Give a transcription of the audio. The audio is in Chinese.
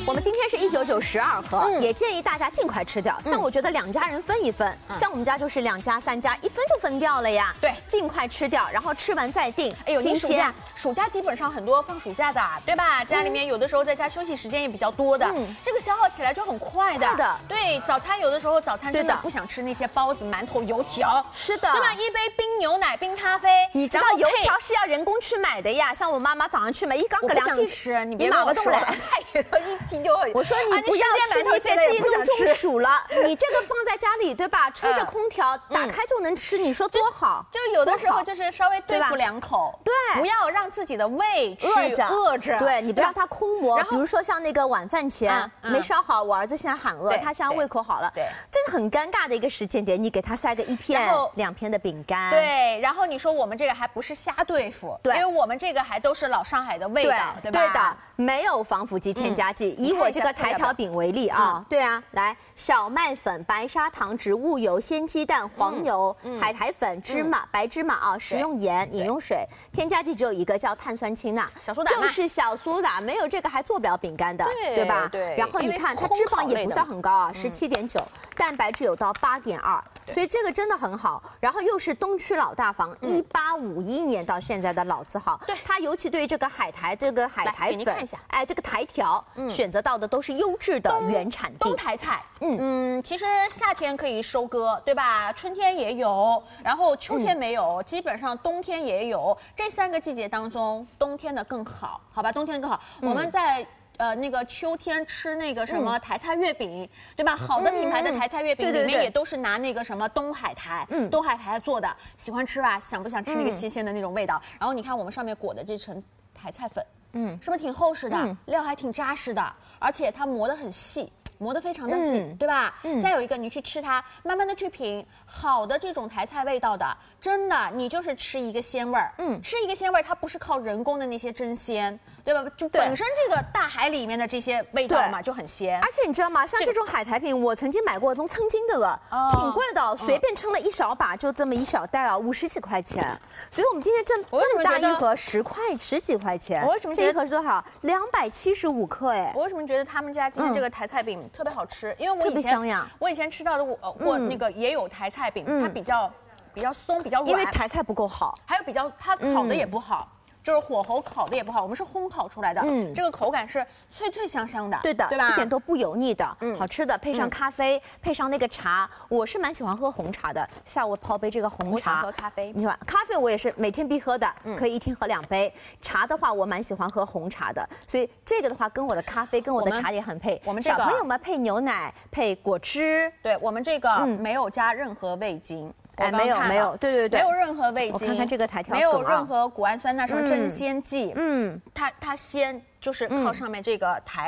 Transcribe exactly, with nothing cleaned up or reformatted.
我们今天是一九九十二盒，嗯、也建议大家尽快吃掉。像我觉得两家人分一分，嗯、像我们家就是两家三家一分就分掉了呀。 对， 尽快吃掉，然后吃完再定。 哎呦，你暑假暑假基本上很多放暑假的，对吧？家里面有的时候在家休息时间也比较多的，嗯、这个消耗起来就很快的。 是的， 对，早餐有的时候早餐真的不想吃那些包子、馒头、油条， 是的， 对吧？一杯冰牛奶、冰咖啡， 你知道油条是要人工去买的呀。像我妈妈早上去买一缸个两斤吃，你别跟我说了，太一听就会。 我说你不要吃那些自己弄中暑了，你这个放在家里对吧？吹着空调，打开就能吃，你说多好？ 就有的时候就是稍微对付两口， 对， 不要让自己的胃饿着饿着， 对，你不让它空磨。比如说像那个晚饭前没烧好，我儿子现在喊饿，他现在胃口好了， 对， 这是很尴尬的一个时间点，你给他塞个一片、两片的饼干， 对，然后你说我们这个还不是瞎对付，对，因为我们这个还都是老上海的味道，对吧？ 对的，没有防腐剂、添加剂。以我这个台条饼为例啊，对啊，来小麦粉、白砂糖、植物油、鲜鸡蛋、黄油、海苔粉、芝麻、白芝麻啊，食用盐、饮用水，添加剂只有一个叫碳酸氢钠， 小苏打就是小苏打，没有这个还做不了饼干的，对吧？ 对。 然后你看它脂肪也不算很高啊，十七点九，蛋白质有到八点二，所以这个真的很好。然后又是东区老大房，一八五一年到现在的老字号，对它尤其对于这个海苔这个海苔粉，哎，这个台条选择到的都是优质的原产地东台菜。嗯嗯，其实夏天可以收割，对吧？春天也有，然后秋天没有，基本上冬天也有。这三个季节当中，冬天的更好，好吧？冬天的更好。我们在呃那个秋天吃那个什么台菜月饼，对吧？好的品牌的台菜月饼里面也都是拿那个什么东海苔，嗯，东海苔做的，喜欢吃吧？想不想吃那个新鲜的那种味道？然后你看我们上面裹的这层台菜粉，嗯，是不是挺厚实的？料还挺扎实的，而且它磨得很细。磨得非常的细，嗯、对吧？嗯、再有一个，你去吃它，慢慢的去品好的这种台菜味道的，真的，你就是吃一个鲜味儿，嗯，吃一个鲜味儿，它不是靠人工的那些真鲜，对吧？就本身这个大海里面的这些味道嘛，就很鲜。 而且你知道吗？像这种海苔饼，我曾经买过，从称斤的了，哦、挺贵的，随便称了一小把，就这么一小袋啊，五十几块钱。所以我们今天这这么大一盒，十块十几块钱。 我为什么这一盒是多少？两百七十五克哎。 我为什么觉得他们家今天这个台菜饼？嗯特别好吃，因为我以前我以前吃到的我过那个也有台菜饼，它比较比较松，比较软， 因为台菜不够好， 还有比较它烤的也不好。就是火候烤的也不好，我们是烘烤出来的，嗯，这个口感是脆脆香香的， 对的， 对吧？ 一点都不油腻的，嗯，好吃的，配上咖啡，配上那个茶，我是蛮喜欢喝红茶的，下午泡杯这个红茶， 喝咖啡， 你看咖啡我也是每天必喝的，可以一天喝两杯。茶的话，我蛮喜欢喝红茶的，所以这个的话跟我的咖啡跟我的茶也很配。 我们小朋友们配牛奶，配果汁， 对我们这个没有加任何味精。 哎，没有没有，对对对， 没有任何味精。 我看看这个台条， 没有任何谷氨酸钠什么增鲜剂。嗯，它它鲜就是靠上面这个台。